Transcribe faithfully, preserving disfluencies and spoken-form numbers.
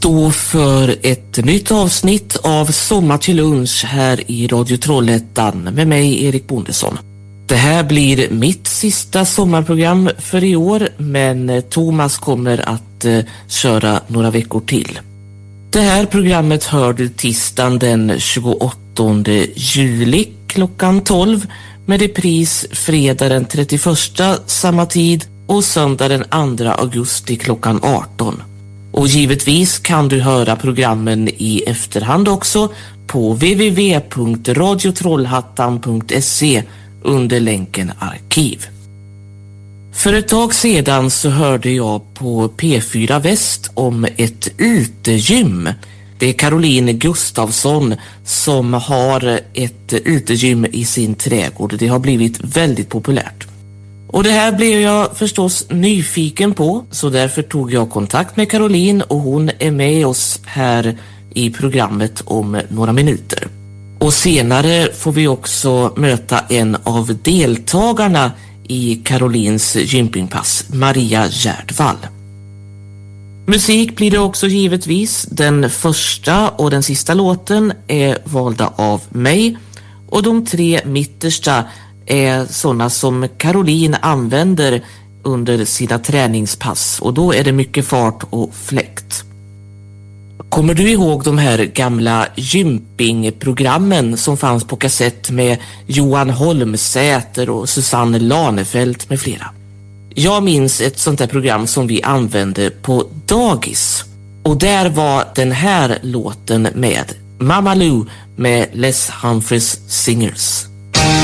Då för ett nytt avsnitt av Sommar till lunch här i Radio Trollhättan med mig Erik Bondesson. Det här blir mitt sista sommarprogram för i år, men Thomas kommer att eh, köra några veckor till. Det här programmet hör du tisdagen den tjugoåttonde juli klockan tolv med repris fredag den trettioförsta samma tid och söndag den andra augusti klockan arton. Och givetvis kan du höra programmen i efterhand också på w w w punkt radio trollhattan punkt se under länken arkiv. För ett tag sedan så hörde jag på P fyra Väst om ett utegym. Det är Caroline Gustafsson som har ett utegym i sin trädgård. Det har blivit väldigt populärt. Och det här blev jag förstås nyfiken på, så därför tog jag kontakt med Caroline och hon är med oss här i programmet om några minuter. Och senare får vi också möta en av deltagarna i Carolines gympingpass, Maria Gärdvall. Musik blir det också givetvis. Den första och den sista låten är valda av mig och de tre mittersta är sådana som Caroline använder under sina träningspass, och då är det mycket fart och fläkt. Kommer du ihåg de här gamla gympingprogrammen som fanns på kassett med Johan Holmsäter och Susanne Lanefelt med flera? Jag minns ett sånt här program som vi använde på dagis, och där var den här låten med, Mamma Lou med Les Humphreys Singers.